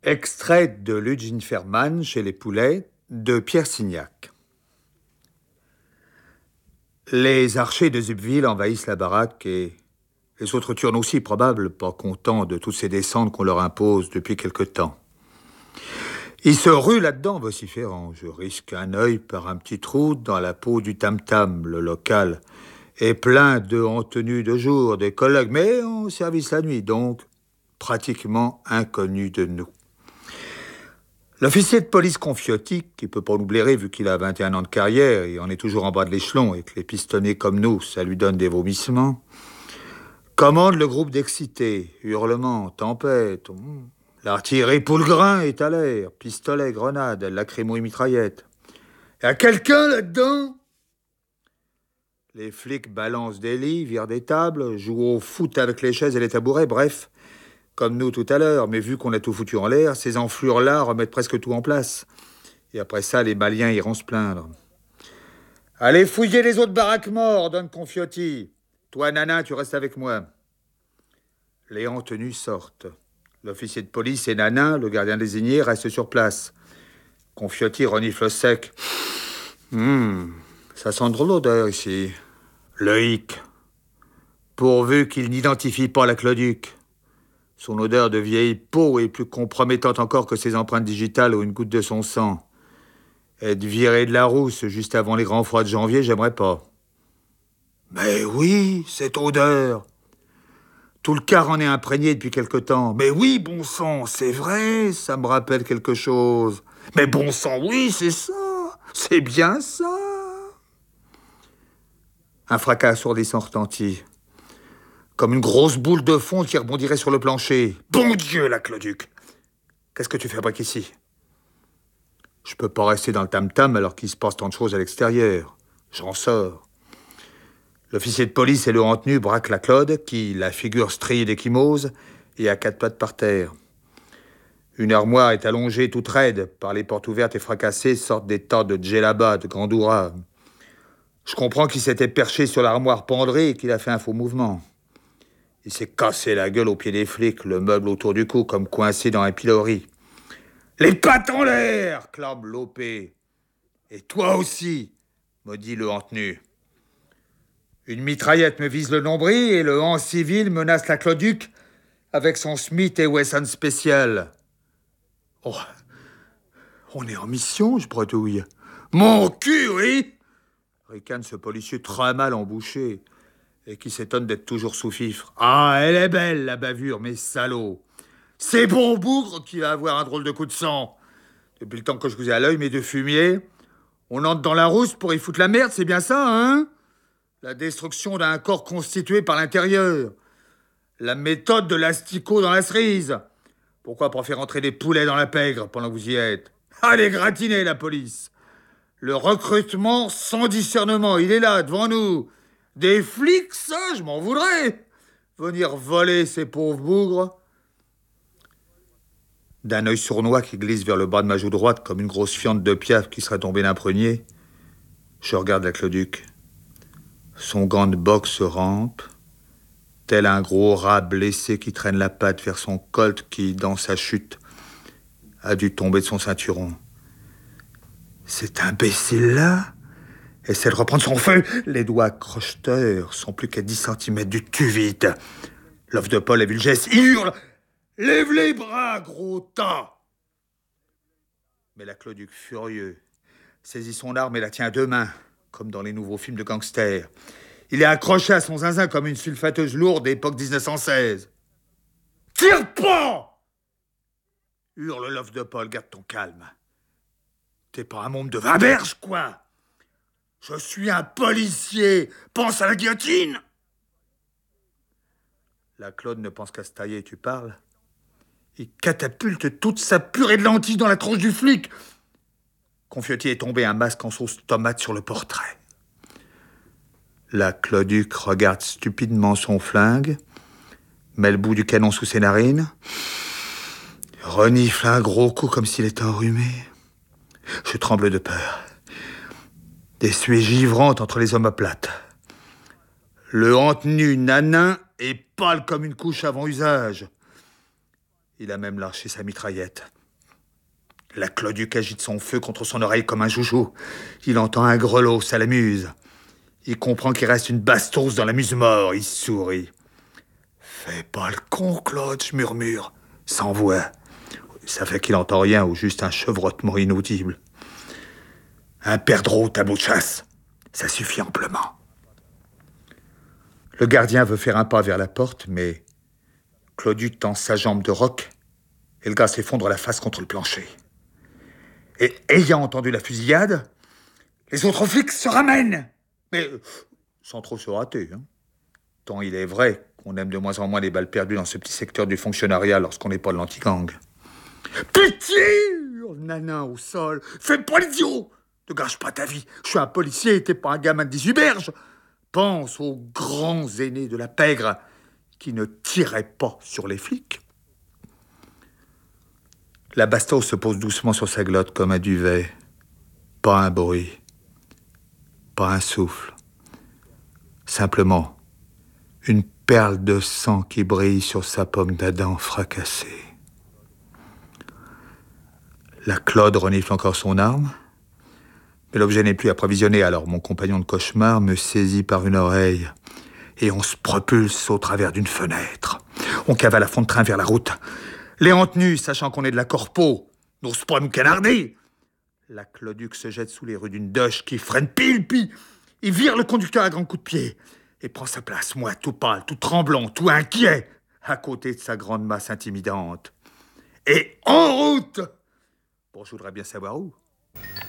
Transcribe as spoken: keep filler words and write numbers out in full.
Extrait de Ludginfermann chez les Poulets de Pierre Signac. Les archers de Zubwil envahissent la baraque et les autres turent aussi, probable, pas contents de toutes ces descentes qu'on leur impose depuis quelque temps. Ils se ruent là-dedans, vociférant. Je risque un œil par un petit trou dans la peau du tam-tam, le local est plein de en tenue de jour, des collègues, mais en service la nuit, donc pratiquement inconnus de nous. L'officier de police Confiotti, qui peut pas nous blairer vu qu'il a vingt et un ans de carrière et en est toujours en bas de l'échelon et que les pistonniers comme nous, ça lui donne des vomissements, commande le groupe d'excités, hurlements, tempêtes. L'artillerie Poulgrain est à l'air, pistolets, grenades, lacrymo et mitraillettes. Y a quelqu'un là-dedans? Les flics balancent des lits, virent des tables, jouent au foot avec les chaises et les tabourets, bref, comme nous tout à l'heure, mais vu qu'on a tout foutu en l'air, ces enflures-là remettent presque tout en place. Et après ça, les Maliens iront se plaindre. Allez fouiller les autres baraques morts, donne Confiotti. Toi, Nana, tu restes avec moi. Les en tenue sortent. L'officier de police et Nana, le gardien désigné, restent sur place. Confiotti renifle sec. Hum, ça sent drôle l'odeur ici. Le hic. Pourvu qu'il n'identifie pas la Cloduc. Son odeur de vieille peau est plus compromettante encore que ses empreintes digitales ou une goutte de son sang. Être viré de la rousse juste avant les grands froids de janvier, j'aimerais pas. Mais oui, cette odeur. Tout le quart en est imprégné depuis quelque temps. Mais oui, bon sang, c'est vrai, ça me rappelle quelque chose. Mais bon sang, oui, c'est ça. C'est bien ça. Un fracas assourdissant retentit. Comme une grosse boule de fond qui rebondirait sur le plancher. Bon Dieu, la Cloduc! Qu'est-ce que tu fabriques ici? Je peux pas rester dans le tam-tam alors qu'il se passe tant de choses à l'extérieur. J'en sors. L'officier de police et le hantenu braquent la Claude, qui, la figure striée d'échymose, est à quatre pattes par terre. Une armoire est allongée toute raide. Par les portes ouvertes et fracassées sortent des tas de djellaba, de grandoura. Je comprends qu'il s'était perché sur l'armoire pendrée et qu'il a fait un faux mouvement. Il s'est cassé la gueule au pied des flics, le meuble autour du cou comme coincé dans un pilori. « Les pattes en l'air !» clame l'O P. « Et toi aussi !» me dit le hantenu. Une mitraillette me vise le nombril et le han civil menace la Cloduc avec son Smith et Wesson spécial. « Oh, on est en mission, je bredouille. »« Mon cul, oui !» ricane ce policier très mal embouché et qui s'étonne d'être toujours sous fifre. « Ah, elle est belle, la bavure, mes salauds. C'est bon bougre qui va avoir un drôle de coup de sang. Depuis le temps que je vous ai à l'œil, mes deux fumiers, on entre dans la rousse pour y foutre la merde, c'est bien ça, hein? La destruction d'un corps constitué par l'intérieur. La méthode de l'asticot dans la cerise. Pourquoi pas faire entrer des poulets dans la pègre pendant que vous y êtes? Allez gratiner, la police. Le recrutement sans discernement, il est là, devant nous. Des flics, ça, je m'en voudrais. Venir voler ces pauvres bougres. D'un œil sournois qui glisse vers le bas de ma joue droite comme une grosse fiente de piaf qui serait tombée d'un prunier, je regarde la Cloduc. Son gant de boxe se rampe, tel un gros rat blessé qui traîne la patte vers son colt qui, dans sa chute, a dû tomber de son ceinturon. Cet imbécile-là essaie de reprendre son feu. Les doigts crocheteurs sont plus qu'à dix centimètres du tu-vite. L'œuf de Paul a vu le geste. Il hurle. « Lève les bras, gros tas !» Mais la Cloduc, furieux, saisit son arme et la tient à deux mains, comme dans les nouveaux films de gangsters. Il est accroché à son zinzin comme une sulfateuse lourde d'époque dix-neuf cent seize. « Tire pas !» hurle l'œuf de Paul. « Garde ton calme. T'es pas un môme de vingt berges, quoi. Je suis un policier. Pense à la guillotine !» La Claude ne pense qu'à se tailler, tu parles? Il catapulte toute sa purée de lentilles dans la tronche du flic. Confiotti est tombé un masque en sauce tomate sur le portrait. La Cloduc regarde stupidement son flingue, met le bout du canon sous ses narines, renifle un gros coup comme s'il était enrhumé. Je tremble de peur. Des suées givrantes entre les omoplates. Le hantenu nanin est pâle comme une couche avant usage. Il a même lâché sa mitraillette. La Cloduc agite son feu contre son oreille comme un joujou. Il entend un grelot, ça l'amuse. Il comprend qu'il reste une bastos dans la muse-mort, il sourit. « Fais pas le con, Claude, je murmure, sans voix. Ça fait qu'il entend rien ou juste un chevrotement inaudible. Un perdreau au tableau de chasse, ça suffit amplement. » Le gardien veut faire un pas vers la porte, mais Cloduc tend sa jambe de roc et le gars s'effondre la face contre le plancher. Et ayant entendu la fusillade, les autres flics se ramènent. Mais sans trop se rater, hein. Tant il est vrai qu'on aime de moins en moins les balles perdues dans ce petit secteur du fonctionnariat lorsqu'on n'est pas de l'anti-gang. Pitié! Nanin au sol. Fais pas l'idiot! Ne gâche pas ta vie. Je suis un policier, t'es pas un gamin de dix-huit berges. Pense aux grands aînés de la pègre qui ne tiraient pas sur les flics. La bastos se pose doucement sur sa glotte comme un duvet. Pas un bruit. Pas un souffle. Simplement, une perle de sang qui brille sur sa pomme d'Adam fracassée. La Claude renifle encore son arme, mais l'objet n'est plus approvisionné, alors mon compagnon de cauchemar me saisit par une oreille et on se propulse au travers d'une fenêtre. On cavale à fond de train vers la route. Les hantes nues, sachant qu'on est de la corpo, n'osent pas nous canarder. La Cloduc se jette sous les rues d'une doche qui freine pile, puis il vire le conducteur à grands coups de pied et prend sa place, moi tout pâle, tout tremblant, tout inquiet, à côté de sa grande masse intimidante. Et en route! Bon, je voudrais bien savoir où.